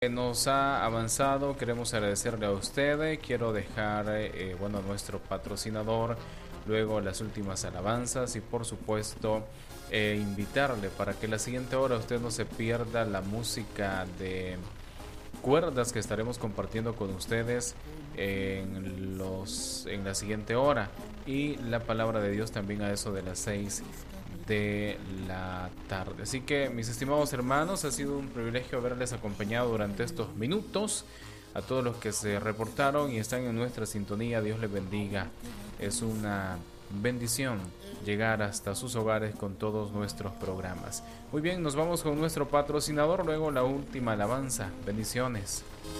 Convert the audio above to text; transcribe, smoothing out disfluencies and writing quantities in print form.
Nos ha avanzado, queremos agradecerle a usted, quiero dejar bueno, nuestro patrocinador, luego las últimas alabanzas y por supuesto invitarle para que la siguiente hora usted no se pierda la música de cuerdas que estaremos compartiendo con ustedes en la siguiente hora, y la palabra de Dios también a eso de las 6 de la tarde. Así que, mis estimados hermanos, ha sido un privilegio haberles acompañado durante estos minutos. A todos los que se reportaron y están en nuestra sintonía, Dios les bendiga. Es una bendición llegar hasta sus hogares con todos nuestros programas. Muy bien, nos vamos con nuestro patrocinador, luego la última alabanza. Bendiciones.